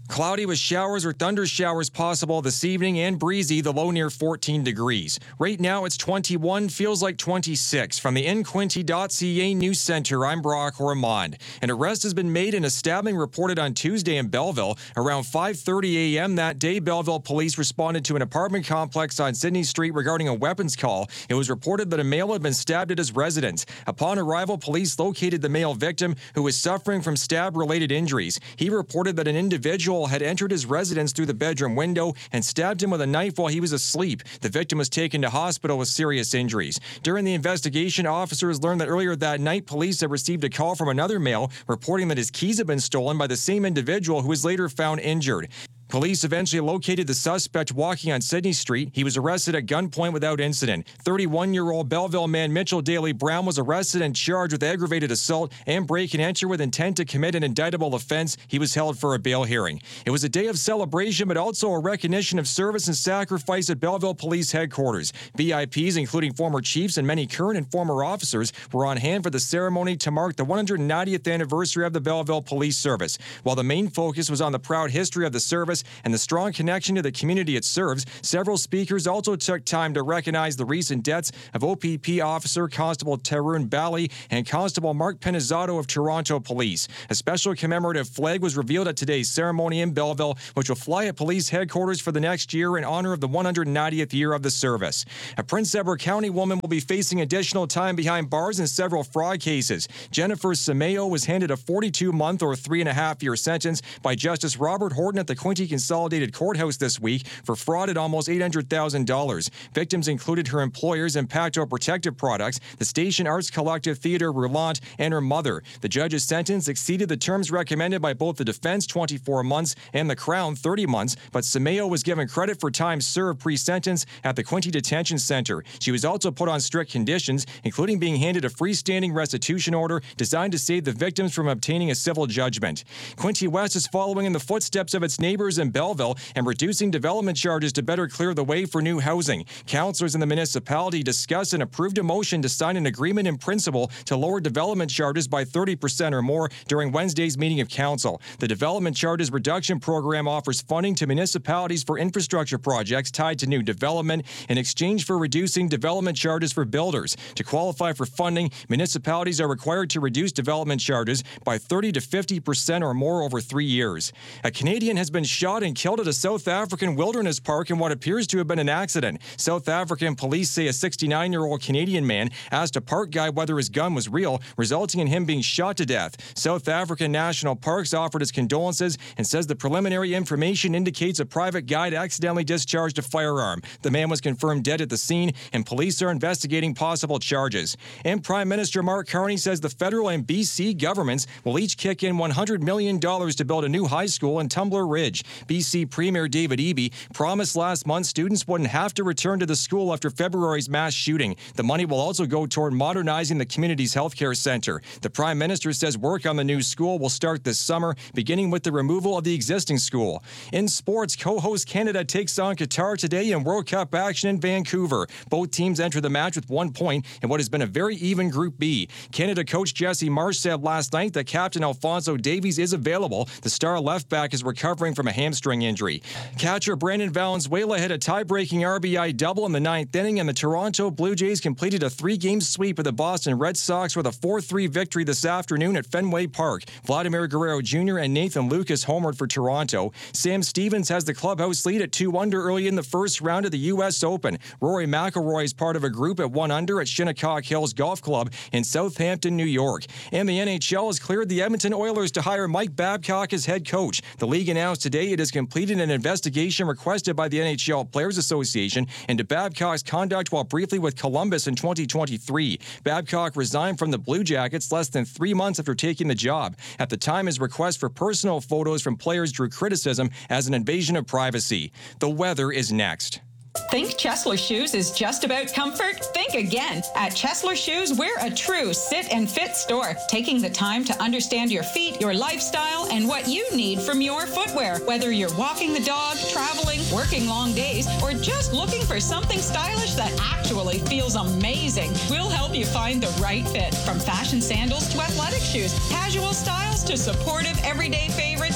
Cloudy with showers or thunder showers possible this evening and breezy, the low near 14 degrees. Right now it's 21, feels like 26. From the InQuinte.ca News Center, I'm Brock Ormond. An arrest has been made in a stabbing reported on Tuesday in Belleville. Around 5:30 a.m. that day, Belleville police responded to an apartment complex on Sydney Street regarding a weapons call. It was reported that a male had been stabbed at his residence. Upon arrival, police located the male victim who was suffering from stab-related injuries. He reported that an individual had entered his residence through the bedroom window and stabbed him with a knife while he was asleep. The victim was taken to hospital with serious injuries. During the investigation, officers learned that earlier that night, police had received a call from another male reporting that his keys had been stolen by the same individual who was later found injured. Police eventually located the suspect walking on Sydney Street. He was arrested at gunpoint without incident. 31-year-old Belleville man Mitchell Daly Brown was arrested and charged with aggravated assault and break and enter with intent to commit an indictable offense. He was held for a bail hearing. It was a day of celebration, but also a recognition of service and sacrifice at Belleville Police Headquarters. VIPs, including former chiefs and many current and former officers, were on hand for the ceremony to mark the 190th anniversary of the Belleville Police Service. While the main focus was on the proud history of the service and the strong connection to the community it serves, several speakers also took time to recognize the recent deaths of OPP officer Constable Tarun Bali and Constable Mark Penizzato of Toronto Police. A special commemorative flag was revealed at today's ceremony in Belleville, which will fly at police headquarters for the next year in honor of the 190th year of the service. A Prince Edward County woman will be facing additional time behind bars in several fraud cases. Jennifer Sameo was handed a 42-month or 3.5-year sentence by Justice Robert Horton at the Quinte Consolidated Courthouse this week for fraud at almost $800,000. Victims included her employers Impacto Protective Products, the Station Arts Collective Theatre Roulant, and her mother. The judge's sentence exceeded the terms recommended by both the defense, 24 months, and the Crown, 30 months, but Sameo was given credit for time served pre-sentence at the Quinte Detention Center. She was also put on strict conditions, including being handed a freestanding restitution order designed to save the victims from obtaining a civil judgment. Quinte West is following in the footsteps of its neighbors in Belleville and reducing development charges to better clear the way for new housing. Councillors in the municipality discussed and approved a motion to sign an agreement in principle to lower development charges by 30% or more during Wednesday's meeting of council. The Development Charges Reduction Program offers funding to municipalities for infrastructure projects tied to new development in exchange for reducing development charges for builders. To qualify for funding, municipalities are required to reduce development charges by 30 to 50% or more over 3 years. A Canadian has been shot and killed at a South African wilderness park in what appears to have been an accident. South African police say a 69-year-old Canadian man asked a park guide whether his gun was real, resulting in him being shot to death. South African National Parks offered its condolences and says the preliminary information indicates a private guide accidentally discharged a firearm. The man was confirmed dead at the scene, and police are investigating possible charges. And Prime Minister Mark Carney says the federal and BC governments will each kick in $100 million to build a new high school in Tumbler Ridge. BC Premier David Eby promised last month students wouldn't have to return to the school after February's mass shooting. The money will also go toward modernizing the community's healthcare center. The Prime Minister says work on the new school will start this summer, beginning with the removal of the existing school. In sports, co-host Canada takes on Qatar today in World Cup action in Vancouver. Both teams enter the match with 1 point in what has been a very even Group B. Canada coach Jesse Marsh said last night that Captain Alphonso Davies is available. The star left-back is recovering from a hamstring injury. Catcher Brandon Valenzuela hit a tie-breaking RBI double in the 9th inning, and the Toronto Blue Jays completed a 3-game sweep of the Boston Red Sox with a 4-3 victory this afternoon at Fenway Park. Vladimir Guerrero Jr. and Nathan Lucas homered for Toronto. Sam Stevens has the clubhouse lead at 2 under early in the first round of the U.S. Open. Rory McIlroy is part of a group at 1 under at Shinnecock Hills Golf Club in Southampton, New York. And the NHL has cleared the Edmonton Oilers to hire Mike Babcock as head coach. The league announced today it has completed an investigation requested by the NHL Players Association into Babcock's conduct while briefly with Columbus in 2023. Babcock resigned from the Blue Jackets less than 3 months after taking the job. At the time, his request for personal photos from players drew criticism as an invasion of privacy. The weather is next. Think Chesler Shoes is just about comfort? Think again. At Chesler Shoes, we're a true sit and fit store, taking the time to understand your feet, your lifestyle, and what you need from your footwear. Whether you're walking the dog, traveling, working long days, or just looking for something stylish that actually feels amazing, we'll help you find the right fit. From fashion sandals to athletic shoes, casual styles to supportive everyday favorites,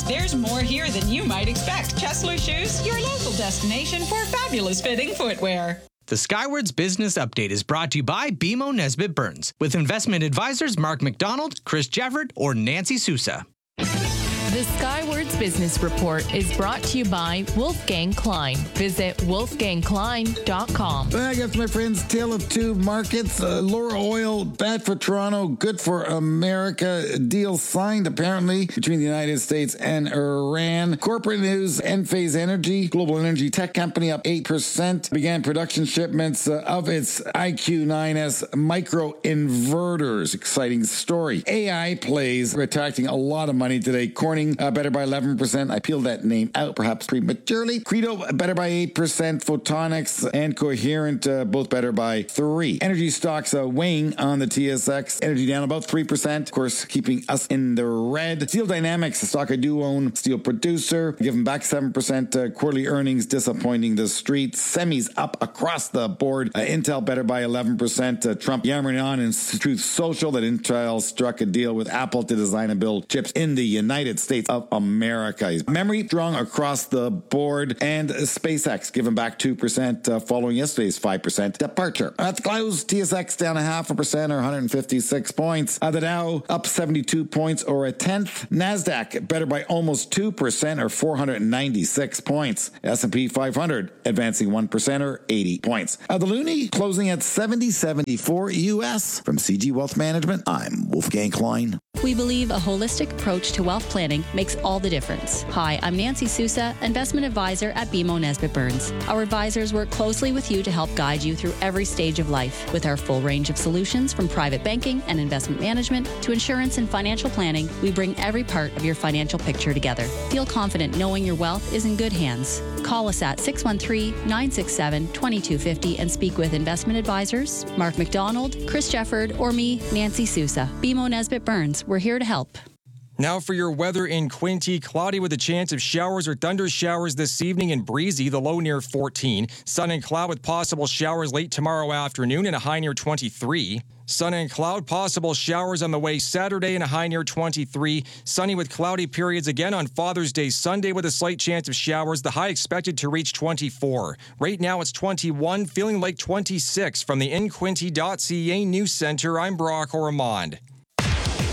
There's more here than you might expect. Chesler Shoes, your local destination for fabulous fitting footwear. The Skywards Business Update is brought to you by BMO Nesbitt Burns, with investment advisors Mark McDonald, Chris Jefford, or Nancy Sousa. The Skywards Business Report is brought to you by Wolfgang Klein. Visit wolfgangklein.com. I guess, my friends, tale of two markets. Laura Oil, bad for Toronto, good for America. Deal signed, apparently, between the United States and Iran. Corporate news, Enphase Energy, global energy tech company, up 8%, began production shipments of its IQ9S microinverters. Exciting story. AI plays attracting a lot of money today. Corning better by 11%. I peeled that name out perhaps prematurely. Credo better by 8%. Photonics and Coherent both better by 3%. Energy stocks weighing on the TSX. Energy down about 3%. Of course, keeping us in the red. Steel Dynamics, a stock I do own, steel producer, giving back 7%. Quarterly earnings disappointing the street. Semis up across the board. Intel better by 11%. Trump yammering on in Truth Social that Intel struck a deal with Apple to design and build chips in the United States of America. Memory strong across the board, and SpaceX giving back 2% following yesterday's 5% departure. At the close, TSX down 0.5% or 156 points. The Dow up 72 points or a tenth. NASDAQ better by almost 2% or 496 points. S&P 500 advancing 1% or 80 points. The Loonie closing at 70.74 US. From CG Wealth Management, I'm Wolfgang Klein. We believe a holistic approach to wealth planning makes all the difference. Hi, I'm Nancy Sousa, investment advisor at BMO Nesbitt Burns. Our advisors work closely with you to help guide you through every stage of life. With our full range of solutions from private banking and investment management to insurance and financial planning, we bring every part of your financial picture together. Feel confident knowing your wealth is in good hands. Call us at 613-967-2250 and speak with investment advisors Mark McDonald, Chris Jefford, or me, Nancy Sousa. BMO Nesbitt Burns, we're here to help. Now for your weather in Quinte. Cloudy with a chance of showers or thunder showers this evening and breezy, the low near 14. Sun and cloud with possible showers late tomorrow afternoon and a high near 23. Sun and cloud, possible showers on the way Saturday and a high near 23. Sunny with cloudy periods again on Father's Day Sunday with a slight chance of showers. The high expected to reach 24. Right now it's 21, feeling like 26. From the InQuinte.ca News Center, I'm Brock Ormond.